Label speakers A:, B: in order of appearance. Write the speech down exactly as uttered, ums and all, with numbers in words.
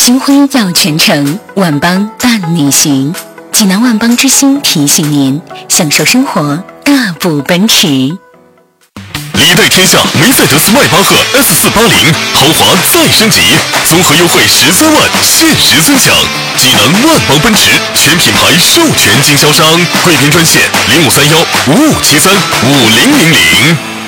A: 金辉耀全城，万邦伴你行。济南万邦之星提醒您：享受生活，大步奔驰。
B: 礼待天下梅赛德斯迈巴赫 S 四八零豪华再升级，综合优惠十三万，限时尊享。济南万邦奔驰全品牌授权经销商，贵宾专线零五三幺五五七三五零零零。